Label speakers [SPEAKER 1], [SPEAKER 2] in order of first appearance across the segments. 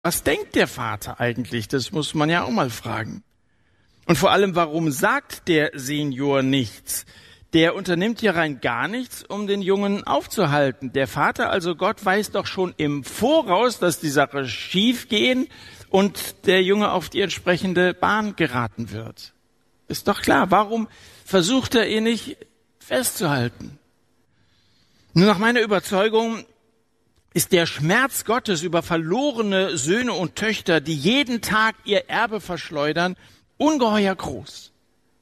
[SPEAKER 1] Was denkt der Vater eigentlich? Das muss man ja auch mal fragen. Und vor allem, warum sagt der Senior nichts? Der unternimmt ja rein gar nichts, um den Jungen aufzuhalten. Der Vater, also Gott, weiß doch schon im Voraus, dass die Sache schief gehen und der Junge auf die entsprechende Bahn geraten wird. Ist doch klar. Warum versucht er ihn nicht festzuhalten? Nur nach meiner Überzeugung ist der Schmerz Gottes über verlorene Söhne und Töchter, die jeden Tag ihr Erbe verschleudern, ungeheuer groß.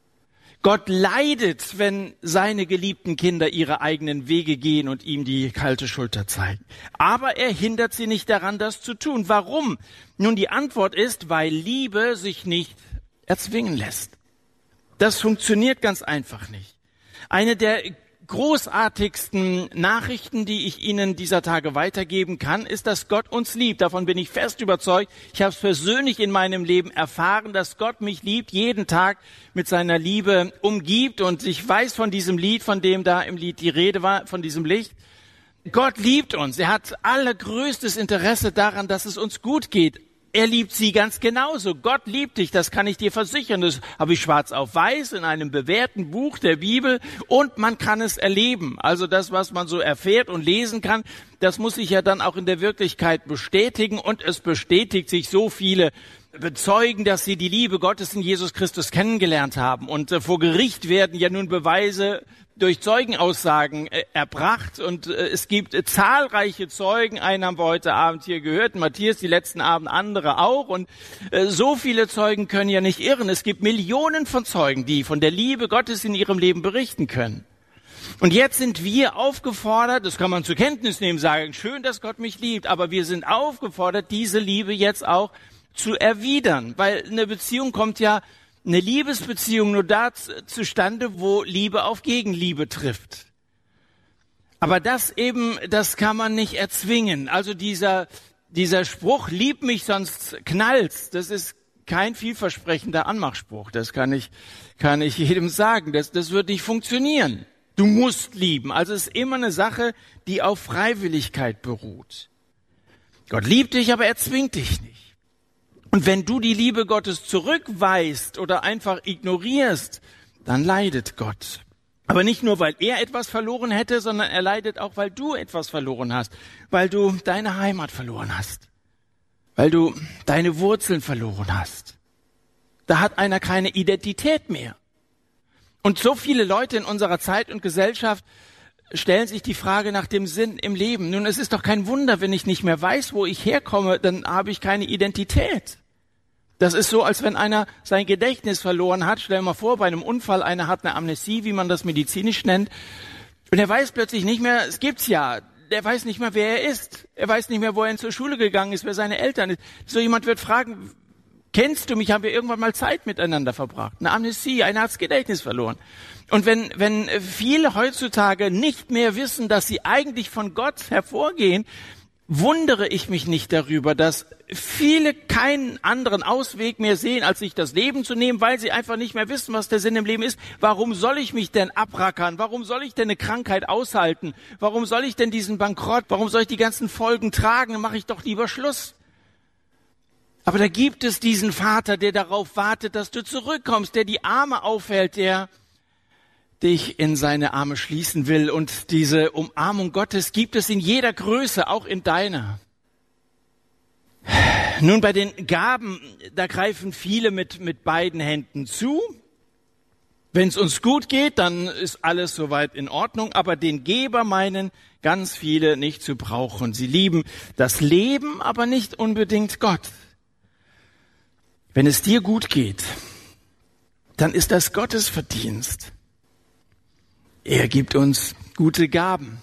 [SPEAKER 1] Gott leidet, wenn seine geliebten Kinder ihre eigenen Wege gehen und ihm die kalte Schulter zeigen. Aber er hindert sie nicht daran, das zu tun. Warum? Nun, die Antwort ist, weil Liebe sich nicht erzwingen lässt. Das funktioniert ganz einfach nicht. Eine der großartigsten Nachrichten, die ich Ihnen dieser Tage weitergeben kann, ist, dass Gott uns liebt. Davon bin ich fest überzeugt. Ich habe es persönlich in meinem Leben erfahren, dass Gott mich liebt, jeden Tag mit seiner Liebe umgibt. Und ich weiß von diesem Lied, von dem da im Lied die Rede war, von diesem Licht. Gott liebt uns. Er hat allergrößtes Interesse daran, dass es uns gut geht. Er liebt sie ganz genauso. Gott liebt dich, das kann ich dir versichern. Das habe ich schwarz auf weiß in einem bewährten Buch der Bibel und man kann es erleben. Also das, was man so erfährt und lesen kann, das muss sich ja dann auch in der Wirklichkeit bestätigen und es bestätigt sich. So viele bezeugen, dass sie die Liebe Gottes in Jesus Christus kennengelernt haben und vor Gericht werden ja nun Beweise durch Zeugenaussagen erbracht und es gibt zahlreiche Zeugen, einen haben wir heute Abend hier gehört, Matthias, die letzten Abend andere auch und so viele Zeugen können ja nicht irren. Es gibt Millionen von Zeugen, die von der Liebe Gottes in ihrem Leben berichten können. Und jetzt sind wir aufgefordert, das kann man zur Kenntnis nehmen, sagen, schön, dass Gott mich liebt, aber wir sind aufgefordert, diese Liebe jetzt auch zu erwidern, weil eine Beziehung kommt ja, eine Liebesbeziehung nur da zustande, wo Liebe auf Gegenliebe trifft. Aber das kann man nicht erzwingen. Also dieser Spruch, lieb mich, sonst knallt's, das ist kein vielversprechender Anmachspruch. Das kann ich jedem sagen. Das wird nicht funktionieren. Du musst lieben. Also es ist immer eine Sache, die auf Freiwilligkeit beruht. Gott liebt dich, aber er zwingt dich nicht. Und wenn du die Liebe Gottes zurückweist oder einfach ignorierst, dann leidet Gott. Aber nicht nur, weil er etwas verloren hätte, sondern er leidet auch, weil du etwas verloren hast, weil du deine Heimat verloren hast, weil du deine Wurzeln verloren hast. Da hat einer keine Identität mehr. Und so viele Leute in unserer Zeit und Gesellschaft stellen sich die Frage nach dem Sinn im Leben. Nun, es ist doch kein Wunder, wenn ich nicht mehr weiß, wo ich herkomme, dann habe ich keine Identität. Das ist so, als wenn einer sein Gedächtnis verloren hat. Stell dir mal vor, bei einem Unfall, einer hat eine Amnesie, wie man das medizinisch nennt. Und er weiß plötzlich nicht mehr, es gibt's ja, der weiß nicht mehr, wer er ist. Er weiß nicht mehr, wo er zur Schule gegangen ist, wer seine Eltern ist. So jemand wird fragen, kennst du mich, haben wir irgendwann mal Zeit miteinander verbracht? Eine Amnesie, einer hat das Gedächtnis verloren. Und wenn viele heutzutage nicht mehr wissen, dass sie eigentlich von Gott hervorgehen, wundere ich mich nicht darüber, dass viele keinen anderen Ausweg mehr sehen, als sich das Leben zu nehmen, weil sie einfach nicht mehr wissen, was der Sinn im Leben ist. Warum soll ich mich denn abrackern? Warum soll ich denn eine Krankheit aushalten? Warum soll ich denn diesen Bankrott? Warum soll ich die ganzen Folgen tragen? Dann mache ich doch lieber Schluss. Aber da gibt es diesen Vater, der darauf wartet, dass du zurückkommst, der die Arme aufhält, der dich in seine Arme schließen will. Und diese Umarmung Gottes gibt es in jeder Größe, auch in deiner. Nun, bei den Gaben, da greifen viele mit beiden Händen zu. Wenn es uns gut geht, dann ist alles soweit in Ordnung. Aber den Geber meinen ganz viele nicht zu brauchen. Sie lieben das Leben, aber nicht unbedingt Gott. Wenn es dir gut geht, dann ist das Gottes Verdienst. Er gibt uns gute Gaben.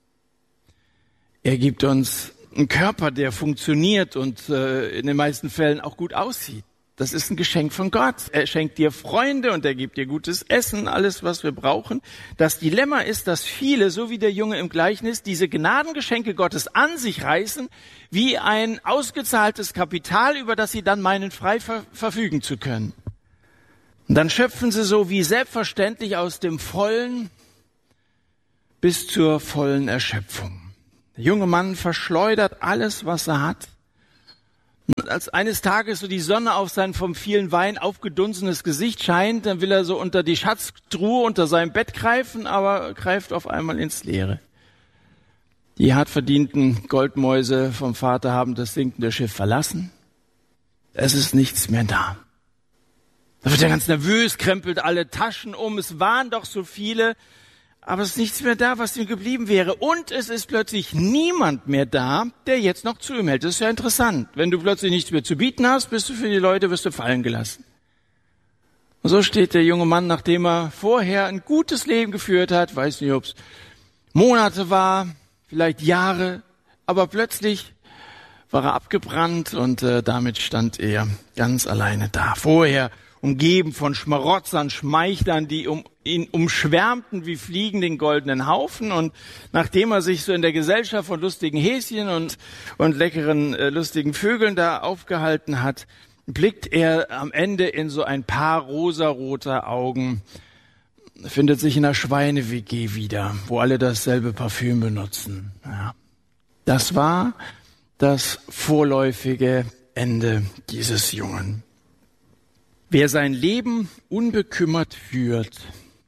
[SPEAKER 1] Er gibt uns einen Körper, der funktioniert und in den meisten Fällen auch gut aussieht. Das ist ein Geschenk von Gott. Er schenkt dir Freunde und er gibt dir gutes Essen, alles, was wir brauchen. Das Dilemma ist, dass viele, so wie der Junge im Gleichnis, diese Gnadengeschenke Gottes an sich reißen, wie ein ausgezahltes Kapital, über das sie dann meinen, frei verfügen zu können. Und dann schöpfen sie so wie selbstverständlich aus dem Vollen bis zur vollen Erschöpfung. Der junge Mann verschleudert alles, was er hat. Und als eines Tages so die Sonne auf sein vom vielen Wein aufgedunsenes Gesicht scheint, dann will er so unter die Schatztruhe unter seinem Bett greifen, aber greift auf einmal ins Leere. Die hart verdienten Goldmäuse vom Vater haben das sinkende Schiff verlassen. Es ist nichts mehr da. Da wird er ganz nervös, krempelt alle Taschen um. Es waren doch so viele, aber es ist nichts mehr da, was ihm geblieben wäre. Und es ist plötzlich niemand mehr da, der jetzt noch zu ihm hält. Das ist ja interessant. Wenn du plötzlich nichts mehr zu bieten hast, bist du für die Leute, wirst du fallen gelassen. Und so steht der junge Mann, nachdem er vorher ein gutes Leben geführt hat, weiß nicht, ob es Monate war, vielleicht Jahre, aber plötzlich war er abgebrannt und damit stand er ganz alleine da. Vorher umgeben von Schmarotzern, Schmeichlern, die ihn umschwärmten wie Fliegen den goldenen Haufen. Und nachdem er sich so in der Gesellschaft von lustigen Häschen und leckeren, lustigen Vögeln da aufgehalten hat, blickt er am Ende in so ein paar rosaroter Augen, findet sich in einer Schweine-WG wieder, wo alle dasselbe Parfüm benutzen. Ja. Das war das vorläufige Ende dieses Jungen. Wer sein Leben unbekümmert führt,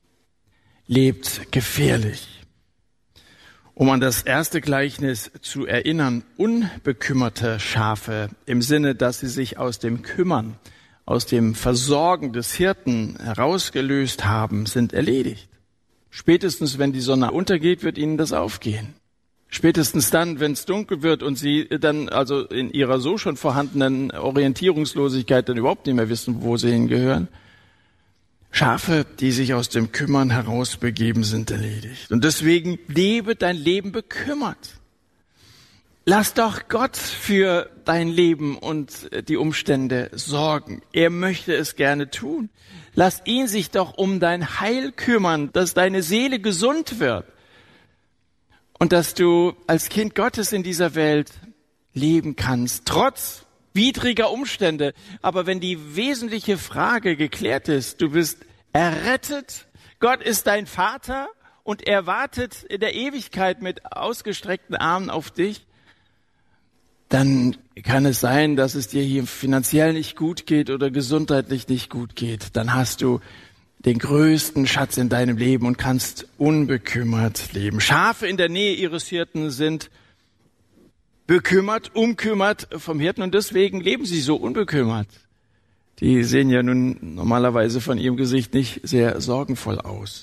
[SPEAKER 1] lebt gefährlich. Um an das erste Gleichnis zu erinnern, unbekümmerte Schafe im Sinne, dass sie sich aus dem Kümmern, aus dem Versorgen des Hirten herausgelöst haben, sind erledigt. Spätestens, wenn die Sonne untergeht, wird ihnen das aufgehen. Spätestens dann, wenn es dunkel wird und sie dann also in ihrer so schon vorhandenen Orientierungslosigkeit dann überhaupt nicht mehr wissen, wo sie hingehören. Schafe, die sich aus dem Kümmern herausbegeben, sind erledigt. Und deswegen lebe dein Leben bekümmert. Lass doch Gott für dein Leben und die Umstände sorgen. Er möchte es gerne tun. Lass ihn sich doch um dein Heil kümmern, dass deine Seele gesund wird. Und dass du als Kind Gottes in dieser Welt leben kannst, trotz widriger Umstände. Aber wenn die wesentliche Frage geklärt ist, du bist errettet, Gott ist dein Vater und er wartet in der Ewigkeit mit ausgestreckten Armen auf dich, dann kann es sein, dass es dir hier finanziell nicht gut geht oder gesundheitlich nicht gut geht. Dann hast du den größten Schatz in deinem Leben und kannst unbekümmert leben. Schafe in der Nähe ihres Hirten sind bekümmert, umkümmert vom Hirten und deswegen leben sie so unbekümmert. Die sehen ja nun normalerweise von ihrem Gesicht nicht sehr sorgenvoll aus.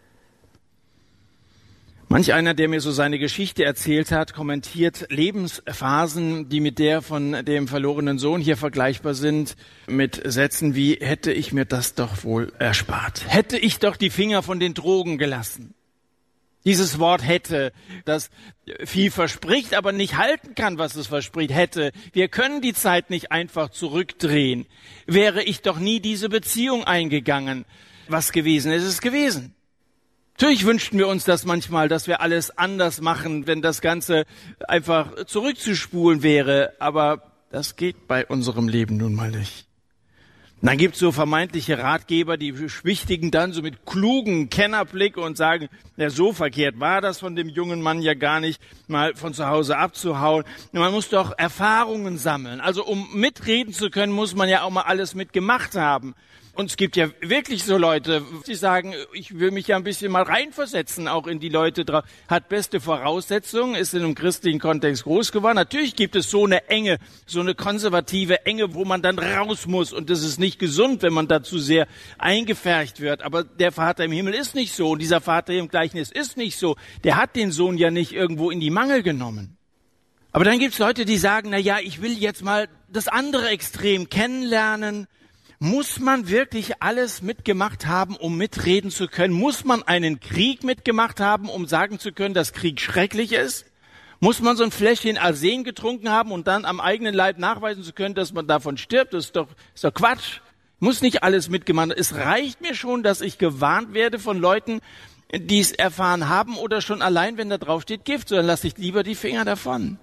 [SPEAKER 1] Manch einer, der mir so seine Geschichte erzählt hat, kommentiert Lebensphasen, die mit der von dem verlorenen Sohn hier vergleichbar sind, mit Sätzen wie, hätte ich mir das doch wohl erspart. Hätte ich doch die Finger von den Drogen gelassen. Dieses Wort hätte, das viel verspricht, aber nicht halten kann, was es verspricht. Hätte. Wir können die Zeit nicht einfach zurückdrehen. Wäre ich doch nie diese Beziehung eingegangen. Was gewesen ist, ist gewesen. Natürlich wünschten wir uns das manchmal, dass wir alles anders machen, wenn das Ganze einfach zurückzuspulen wäre. Aber das geht bei unserem Leben nun mal nicht. Und dann gibt's so vermeintliche Ratgeber, die beschwichtigen dann so mit klugen Kennerblick und sagen, ja, so verkehrt war das von dem jungen Mann ja gar nicht, mal von zu Hause abzuhauen. Man muss doch Erfahrungen sammeln. Also um mitreden zu können, muss man ja auch mal alles mitgemacht haben. Und es gibt ja wirklich so Leute, die sagen, ich will mich ja ein bisschen mal reinversetzen, auch in die Leute drauf. Hat beste Voraussetzungen, ist in einem christlichen Kontext groß geworden. Natürlich gibt es so eine Enge, so eine konservative Enge, wo man dann raus muss. Und das ist nicht gesund, wenn man da zu sehr eingefärcht wird. Aber der Vater im Himmel ist nicht so. Und dieser Vater im Gleichnis ist nicht so. Der hat den Sohn ja nicht irgendwo in die Mangel genommen. Aber dann gibt es Leute, die sagen, na ja, ich will jetzt mal das andere Extrem kennenlernen. Muss man wirklich alles mitgemacht haben, um mitreden zu können? Muss man einen Krieg mitgemacht haben, um sagen zu können, dass Krieg schrecklich ist? Muss man so ein Fläschchen Arsen getrunken haben und dann am eigenen Leib nachweisen zu können, dass man davon stirbt? Das ist doch Quatsch. Muss nicht alles mitgemacht haben. Es reicht mir schon, dass ich gewarnt werde von Leuten, die es erfahren haben oder schon allein, wenn da drauf steht Gift, so dann lasse ich lieber die Finger davon.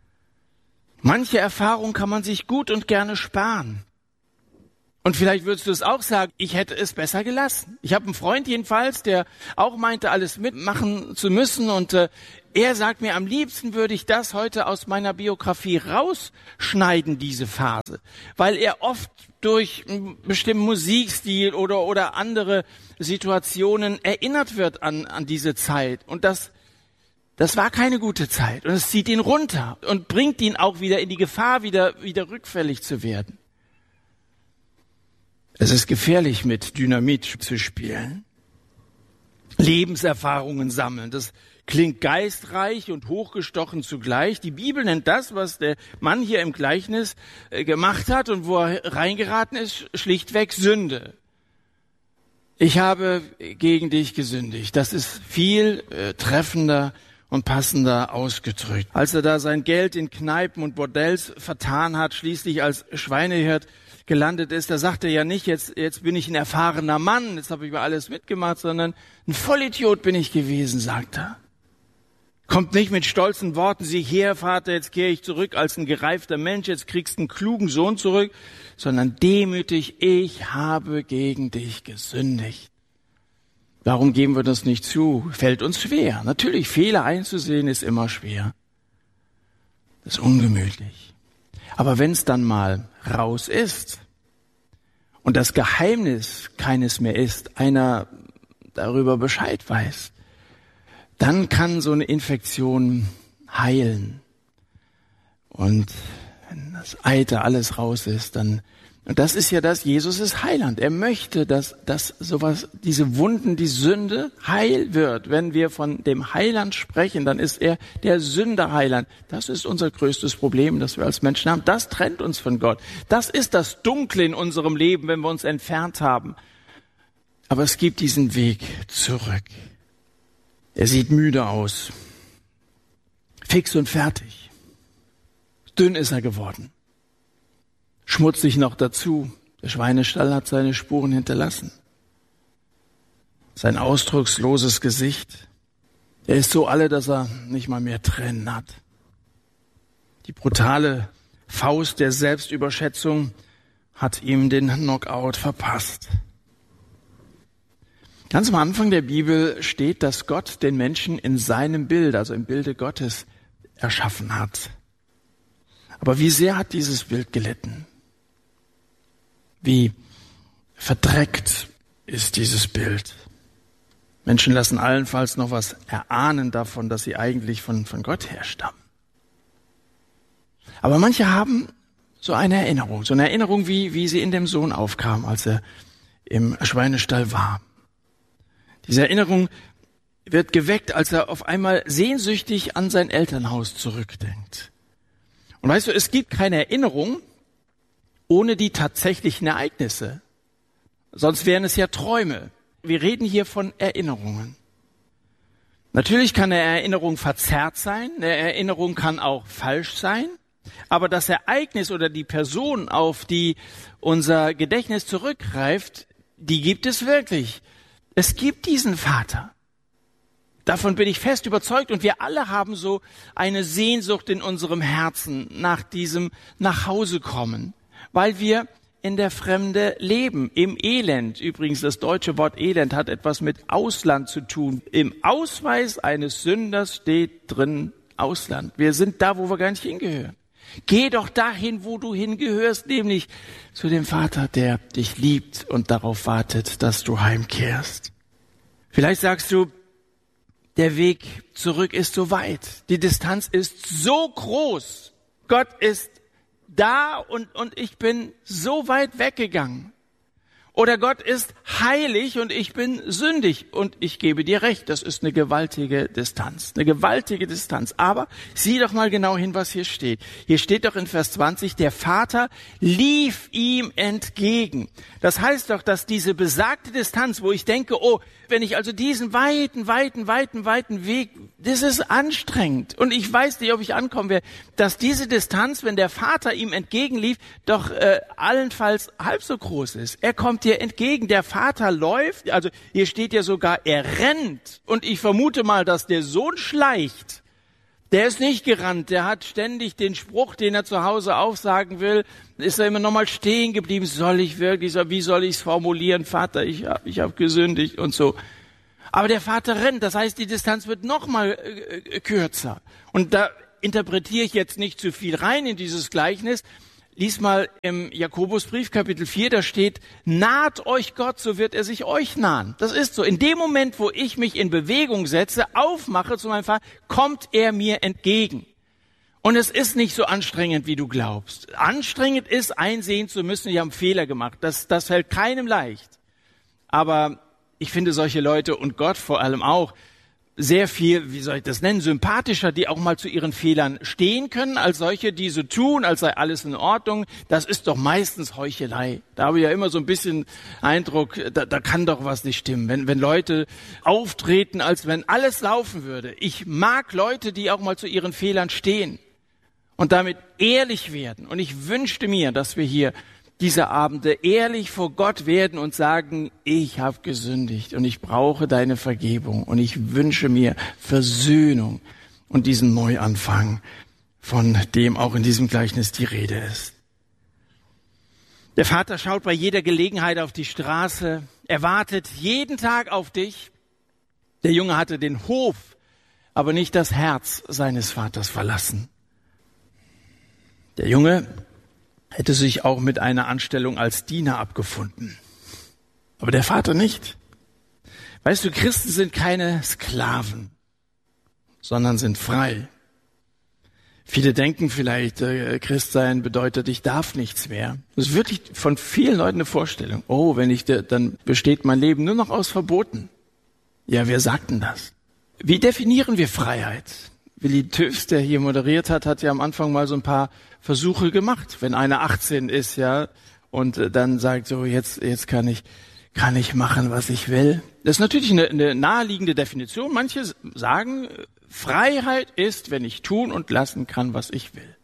[SPEAKER 1] Manche Erfahrung kann man sich gut und gerne sparen. Und vielleicht würdest du es auch sagen, ich hätte es besser gelassen. Ich habe einen Freund jedenfalls, der auch meinte, alles mitmachen zu müssen und er sagt mir, am liebsten würde ich das heute aus meiner Biografie rausschneiden, diese Phase, weil er oft durch einen bestimmten Musikstil oder andere Situationen erinnert wird an diese Zeit. Und das war keine gute Zeit. Und es zieht ihn runter und bringt ihn auch wieder in die Gefahr, wieder rückfällig zu werden. Es ist gefährlich, mit Dynamit zu spielen. Lebenserfahrungen sammeln. Das klingt geistreich und hochgestochen zugleich. Die Bibel nennt das, was der Mann hier im Gleichnis gemacht hat und wo er reingeraten ist, schlichtweg Sünde. Ich habe gegen dich gesündigt. Das ist viel treffender und passender ausgedrückt. Als er da sein Geld in Kneipen und Bordells vertan hat, schließlich als Schweinehirt gelandet ist, da sagt er ja nicht, jetzt bin ich ein erfahrener Mann, jetzt habe ich mir alles mitgemacht, sondern ein Vollidiot bin ich gewesen, sagt er. Kommt nicht mit stolzen Worten, sieh her, Vater, jetzt kehre ich zurück als ein gereifter Mensch, jetzt kriegst du einen klugen Sohn zurück, sondern demütig, ich habe gegen dich gesündigt. Warum geben wir das nicht zu? Fällt uns schwer. Natürlich, Fehler einzusehen ist immer schwer. Das ist ungemütlich. Aber wenn es dann mal raus ist und das Geheimnis keines mehr ist, einer darüber Bescheid weiß, dann kann so eine Infektion heilen. Und wenn das Eiter alles raus ist, dann, und das ist ja das, Jesus ist Heiland. Er möchte, dass sowas, diese Wunden, die Sünde heil wird. Wenn wir von dem Heiland sprechen, dann ist er der Sünderheiland. Das ist unser größtes Problem, das wir als Menschen haben. Das trennt uns von Gott. Das ist das Dunkle in unserem Leben, wenn wir uns entfernt haben. Aber es gibt diesen Weg zurück. Er sieht müde aus. Fix und fertig. Dünn ist er geworden. Schmutzig noch dazu. Der Schweinestall hat seine Spuren hinterlassen. Sein ausdrucksloses Gesicht. Er ist so alle, dass er nicht mal mehr Tränen hat. Die brutale Faust der Selbstüberschätzung hat ihm den Knockout verpasst. Ganz am Anfang der Bibel steht, dass Gott den Menschen in seinem Bild, also im Bilde Gottes, erschaffen hat. Aber wie sehr hat dieses Bild gelitten? Wie verdreckt ist dieses Bild? Menschen lassen allenfalls noch was erahnen davon, dass sie eigentlich von Gott herstammen. Aber manche haben so eine Erinnerung, wie sie in dem Sohn aufkam, als er im Schweinestall war. Diese Erinnerung wird geweckt, als er auf einmal sehnsüchtig an sein Elternhaus zurückdenkt. Und weißt du, es gibt keine Erinnerung ohne die tatsächlichen Ereignisse. Sonst wären es ja Träume. Wir reden hier von Erinnerungen. Natürlich kann eine Erinnerung verzerrt sein, eine Erinnerung kann auch falsch sein, aber das Ereignis oder die Person, auf die unser Gedächtnis zurückgreift, die gibt es wirklich. Es gibt diesen Vater. Davon bin ich fest überzeugt und wir alle haben so eine Sehnsucht in unserem Herzen nach diesem Nachhausekommen, weil wir in der Fremde leben, im Elend. Übrigens, das deutsche Wort Elend hat etwas mit Ausland zu tun. Im Ausweis eines Sünders steht drin Ausland. Wir sind da, wo wir gar nicht hingehören. Geh doch dahin, wo du hingehörst, nämlich zu dem Vater, der dich liebt und darauf wartet, dass du heimkehrst. Vielleicht sagst du, der Weg zurück ist so weit. Die Distanz ist so groß. Gott ist da und ich bin so weit weggegangen. Oder Gott ist heilig und ich bin sündig. Und ich gebe dir recht, das ist eine gewaltige Distanz. Eine gewaltige Distanz. Aber sieh doch mal genau hin, was hier steht. Hier steht doch in Vers 20, der Vater lief ihm entgegen. Das heißt doch, dass diese besagte Distanz, wo ich denke, oh, wenn ich also diesen weiten Weg, das ist anstrengend. Und ich weiß nicht, ob ich ankommen werde, dass diese Distanz, wenn der Vater ihm entgegenlief, doch allenfalls halb so groß ist. Er kommt dir entgegen, der Vater läuft, also hier steht ja sogar, er rennt. Und ich vermute mal, dass der Sohn schleicht. Der ist nicht gerannt, der hat ständig den Spruch, den er zu Hause aufsagen will, ist er immer nochmal stehen geblieben. Soll ich wirklich, wie soll ich es formulieren? Vater, ich hab gesündigt und so. Aber der Vater rennt, das heißt, die Distanz wird noch mal kürzer. Und da interpretiere ich jetzt nicht zu viel rein in dieses Gleichnis. Lies mal im Jakobusbrief, Kapitel 4, da steht, naht euch Gott, so wird er sich euch nahen. Das ist so. In dem Moment, wo ich mich in Bewegung setze, aufmache zu meinem Vater, kommt er mir entgegen. Und es ist nicht so anstrengend, wie du glaubst. Anstrengend ist, einsehen zu müssen, wir haben Fehler gemacht. Das fällt keinem leicht. Aber ich finde solche Leute und Gott vor allem auch sehr viel, wie soll ich das nennen, sympathischer, die auch mal zu ihren Fehlern stehen können, als solche, die so tun, als sei alles in Ordnung. Das ist doch meistens Heuchelei. Da habe ich ja immer so ein bisschen Eindruck, da kann doch was nicht stimmen. Wenn Leute auftreten, als wenn alles laufen würde. Ich mag Leute, die auch mal zu ihren Fehlern stehen und damit ehrlich werden. Und ich wünschte mir, dass wir hier diese Abende ehrlich vor Gott werden und sagen, ich habe gesündigt und ich brauche deine Vergebung und ich wünsche mir Versöhnung und diesen Neuanfang, von dem auch in diesem Gleichnis die Rede ist. Der Vater schaut bei jeder Gelegenheit auf die Straße, er wartet jeden Tag auf dich. Der Junge hatte den Hof, aber nicht das Herz seines Vaters verlassen. Der Junge hätte sich auch mit einer Anstellung als Diener abgefunden. Aber der Vater nicht. Weißt du, Christen sind keine Sklaven, sondern sind frei. Viele denken vielleicht, Christsein bedeutet, ich darf nichts mehr. Das ist wirklich von vielen Leuten eine Vorstellung. Oh, dann besteht mein Leben nur noch aus Verboten. Ja, wer sagt denn das? Wie definieren wir Freiheit? Willi Tüfs, der hier moderiert hat ja am Anfang mal so ein paar Versuche gemacht. Wenn einer 18 ist, ja, und dann sagt so, jetzt kann ich machen, was ich will. Das ist natürlich eine naheliegende Definition. Manche sagen, Freiheit ist, wenn ich tun und lassen kann, was ich will.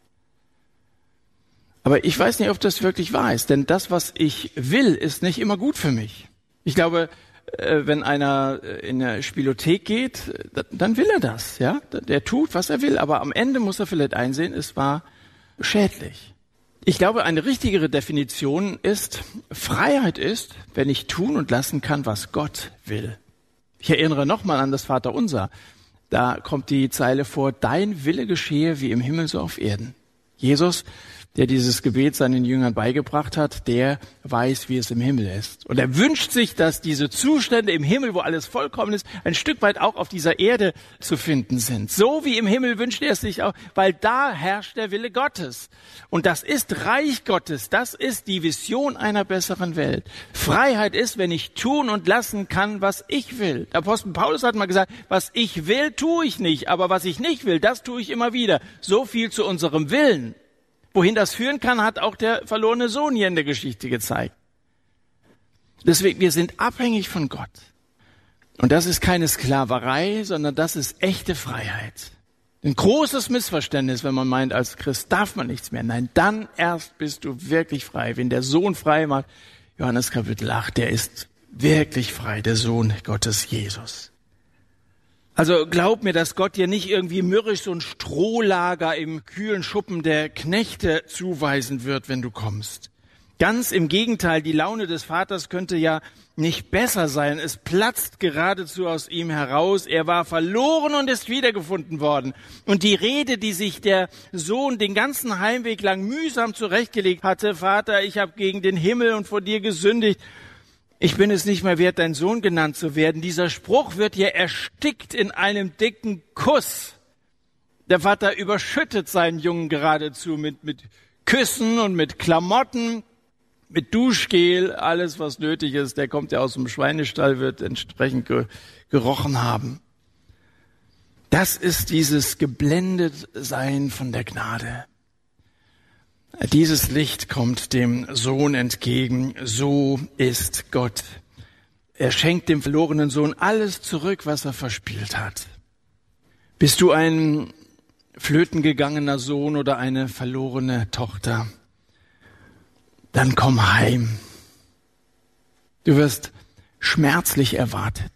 [SPEAKER 1] Aber ich weiß nicht, ob das wirklich wahr ist, denn das, was ich will, ist nicht immer gut für mich. Ich glaube, wenn einer in eine Spielothek geht, dann will er das, ja. Der tut, was er will, aber am Ende muss er vielleicht einsehen, es war schädlich. Ich glaube, eine richtigere Definition ist, Freiheit ist, wenn ich tun und lassen kann, was Gott will. Ich erinnere nochmal an das Vaterunser. Da kommt die Zeile vor, dein Wille geschehe wie im Himmel so auf Erden. Jesus, der dieses Gebet seinen Jüngern beigebracht hat, der weiß, wie es im Himmel ist. Und er wünscht sich, dass diese Zustände im Himmel, wo alles vollkommen ist, ein Stück weit auch auf dieser Erde zu finden sind. So wie im Himmel wünscht er es sich auch, weil da herrscht der Wille Gottes. Und das ist Reich Gottes, das ist die Vision einer besseren Welt. Freiheit ist, wenn ich tun und lassen kann, was ich will. Der Apostel Paulus hat mal gesagt, was ich will, tue ich nicht, aber was ich nicht will, das tue ich immer wieder. So viel zu unserem Willen. Wohin das führen kann, hat auch der verlorene Sohn hier in der Geschichte gezeigt. Deswegen, wir sind abhängig von Gott. Und das ist keine Sklaverei, sondern das ist echte Freiheit. Ein großes Missverständnis, wenn man meint, als Christ darf man nichts mehr. Nein, dann erst bist du wirklich frei. Wenn der Sohn frei macht, Johannes Kapitel 8, der ist wirklich frei, der Sohn Gottes Jesus. Also glaub mir, dass Gott dir nicht irgendwie mürrisch so ein Strohlager im kühlen Schuppen der Knechte zuweisen wird, wenn du kommst. Ganz im Gegenteil, die Laune des Vaters könnte ja nicht besser sein. Es platzt geradezu aus ihm heraus. Er war verloren und ist wiedergefunden worden. Und die Rede, die sich der Sohn den ganzen Heimweg lang mühsam zurechtgelegt hatte, Vater, ich habe gegen den Himmel und vor dir gesündigt. Ich bin es nicht mehr wert, dein Sohn genannt zu werden. Dieser Spruch wird hier erstickt in einem dicken Kuss. Der Vater überschüttet seinen Jungen geradezu mit Küssen und mit Klamotten, mit Duschgel, alles was nötig ist. Der kommt ja aus dem Schweinestall, wird entsprechend gerochen haben. Das ist dieses Geblendetsein von der Gnade. Dieses Licht kommt dem Sohn entgegen, so ist Gott. Er schenkt dem verlorenen Sohn alles zurück, was er verspielt hat. Bist du ein flötengegangener Sohn oder eine verlorene Tochter? Dann komm heim. Du wirst schmerzlich erwartet.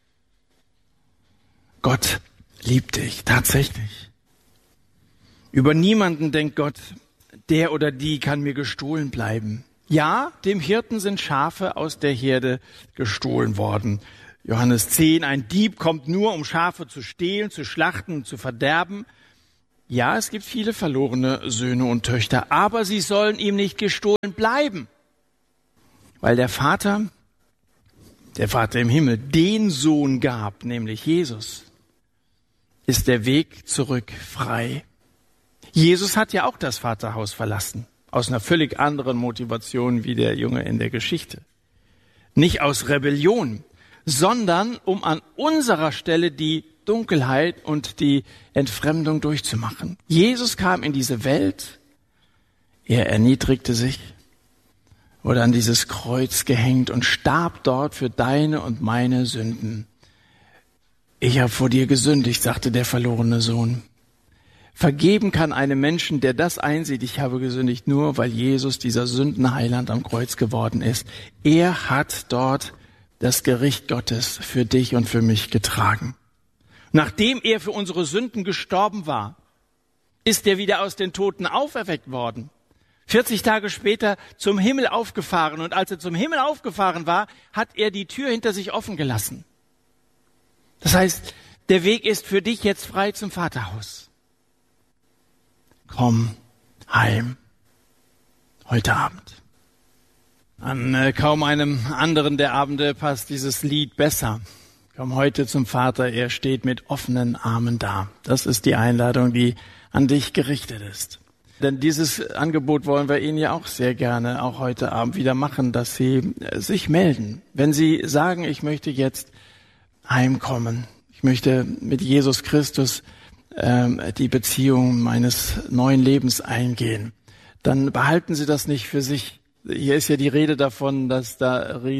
[SPEAKER 1] Gott liebt dich, tatsächlich. Über niemanden denkt Gott, der oder die kann mir gestohlen bleiben. Ja, dem Hirten sind Schafe aus der Herde gestohlen worden. Johannes 10, ein Dieb kommt nur, um Schafe zu stehlen, zu schlachten und zu verderben. Ja, es gibt viele verlorene Söhne und Töchter, aber sie sollen ihm nicht gestohlen bleiben, weil der Vater im Himmel, den Sohn gab, nämlich Jesus, ist der Weg zurück frei. Jesus hat ja auch das Vaterhaus verlassen, aus einer völlig anderen Motivation wie der Junge in der Geschichte. Nicht aus Rebellion, sondern um an unserer Stelle die Dunkelheit und die Entfremdung durchzumachen. Jesus kam in diese Welt, er erniedrigte sich, wurde an dieses Kreuz gehängt und starb dort für deine und meine Sünden. Ich habe vor dir gesündigt, sagte der verlorene Sohn. Vergeben kann einem Menschen, der das einsieht, ich habe gesündigt, nur weil Jesus dieser Sündenheiland am Kreuz geworden ist. Er hat dort das Gericht Gottes für dich und für mich getragen. Nachdem er für unsere Sünden gestorben war, ist er wieder aus den Toten auferweckt worden. 40 Tage später zum Himmel aufgefahren. Und als er zum Himmel aufgefahren war, hat er die Tür hinter sich offen gelassen. Das heißt, der Weg ist für dich jetzt frei zum Vaterhaus. Komm heim heute Abend. An kaum einem anderen der Abende passt dieses Lied besser. Komm heute zum Vater, er steht mit offenen Armen da. Das ist die Einladung, die an dich gerichtet ist. Denn dieses Angebot wollen wir Ihnen ja auch sehr gerne auch heute Abend wieder machen, dass Sie sich melden. Wenn Sie sagen, ich möchte jetzt heimkommen, ich möchte mit Jesus Christus die Beziehung meines neuen Lebens eingehen, dann behalten Sie das nicht für sich. Hier ist ja die Rede davon, dass da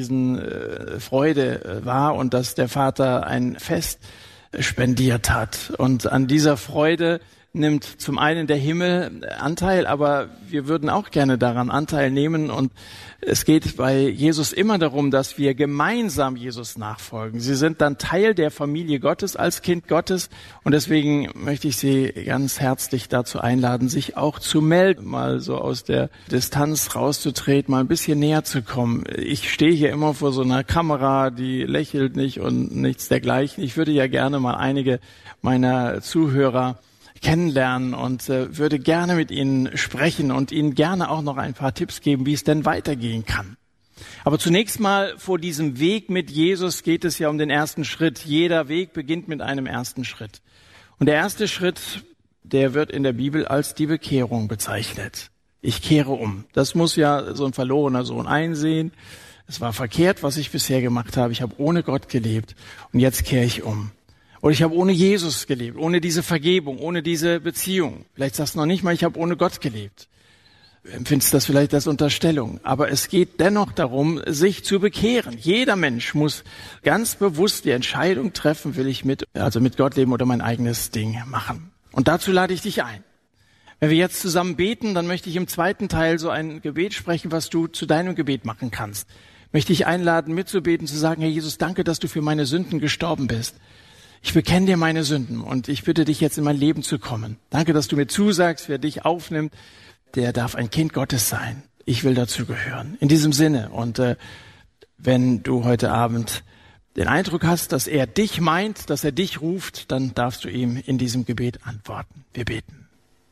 [SPEAKER 1] Riesenfreude war und dass der Vater ein Fest spendiert hat. Und an dieser Freude nimmt zum einen der Himmel Anteil, aber wir würden auch gerne daran Anteil nehmen. Und es geht bei Jesus immer darum, dass wir gemeinsam Jesus nachfolgen. Sie sind dann Teil der Familie Gottes als Kind Gottes. Und deswegen möchte ich Sie ganz herzlich dazu einladen, sich auch zu melden, mal so aus der Distanz rauszutreten, mal ein bisschen näher zu kommen. Ich stehe hier immer vor so einer Kamera, die lächelt nicht und nichts dergleichen. Ich würde ja gerne mal einige meiner Zuhörer kennenlernen und würde gerne mit Ihnen sprechen und Ihnen gerne auch noch ein paar Tipps geben, wie es denn weitergehen kann. Aber zunächst mal vor diesem Weg mit Jesus geht es ja um den ersten Schritt. Jeder Weg beginnt mit einem ersten Schritt. Und der erste Schritt, der wird in der Bibel als die Bekehrung bezeichnet. Ich kehre um. Das muss ja so ein verlorener Sohn einsehen. Es war verkehrt, was ich bisher gemacht habe. Ich habe ohne Gott gelebt und jetzt kehre ich um. Oder ich habe ohne Jesus gelebt, ohne diese Vergebung, ohne diese Beziehung. Vielleicht sagst du noch nicht mal, ich habe ohne Gott gelebt. Du empfindest das vielleicht als Unterstellung. Aber es geht dennoch darum, sich zu bekehren. Jeder Mensch muss ganz bewusst die Entscheidung treffen, will ich mit Gott leben oder mein eigenes Ding machen. Und dazu lade ich dich ein. Wenn wir jetzt zusammen beten, dann möchte ich im zweiten Teil so ein Gebet sprechen, was du zu deinem Gebet machen kannst. Möchte ich einladen, mitzubeten, zu sagen, Herr Jesus, danke, dass du für meine Sünden gestorben bist. Ich bekenne dir meine Sünden und ich bitte dich jetzt in mein Leben zu kommen. Danke, dass du mir zusagst, wer dich aufnimmt, der darf ein Kind Gottes sein. Ich will dazu gehören. In diesem Sinne. Und wenn du heute Abend den Eindruck hast, dass er dich meint, dass er dich ruft, dann darfst du ihm in diesem Gebet antworten. Wir beten.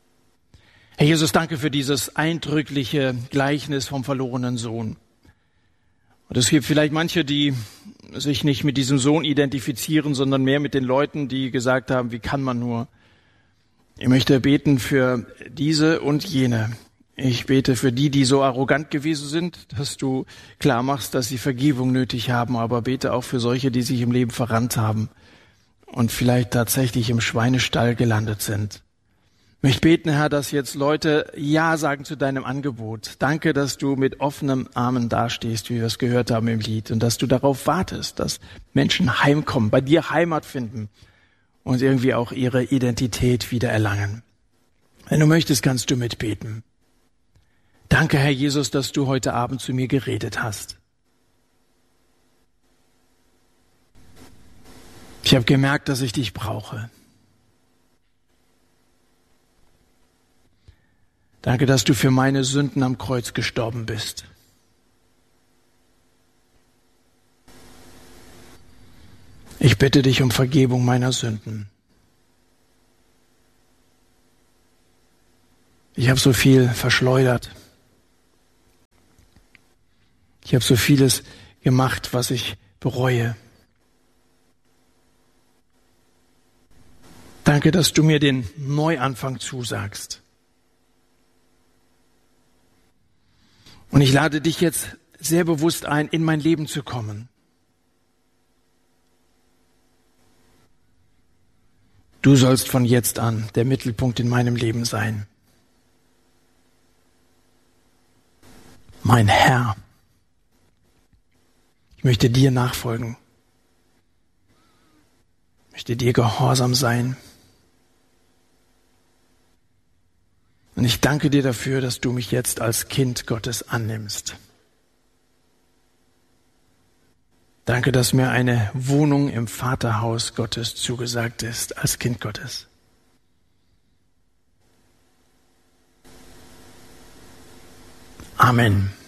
[SPEAKER 1] Herr Jesus, danke für dieses eindrückliche Gleichnis vom verlorenen Sohn. Und es gibt vielleicht manche, die sich nicht mit diesem Sohn identifizieren, sondern mehr mit den Leuten, die gesagt haben, wie kann man nur? Ich möchte beten für diese und jene. Ich bete für die, die so arrogant gewesen sind, dass du klar machst, dass sie Vergebung nötig haben, aber bete auch für solche, die sich im Leben verrannt haben und vielleicht tatsächlich im Schweinestall gelandet sind. Ich möchte beten, Herr, dass jetzt Leute Ja sagen zu deinem Angebot. Danke, dass du mit offenen Armen dastehst, wie wir es gehört haben im Lied, und dass du darauf wartest, dass Menschen heimkommen, bei dir Heimat finden und irgendwie auch ihre Identität wieder erlangen. Wenn du möchtest, kannst du mitbeten. Danke, Herr Jesus, dass du heute Abend zu mir geredet hast. Ich habe gemerkt, dass ich dich brauche. Danke, dass du für meine Sünden am Kreuz gestorben bist. Ich bitte dich um Vergebung meiner Sünden. Ich habe so viel verschleudert. Ich habe so vieles gemacht, was ich bereue. Danke, dass du mir den Neuanfang zusagst. Und ich lade dich jetzt sehr bewusst ein, in mein Leben zu kommen. Du sollst von jetzt an der Mittelpunkt in meinem Leben sein. Mein Herr. Ich möchte dir nachfolgen. Ich möchte dir gehorsam sein. Und ich danke dir dafür, dass du mich jetzt als Kind Gottes annimmst. Danke, dass mir eine Wohnung im Vaterhaus Gottes zugesagt ist, als Kind Gottes. Amen.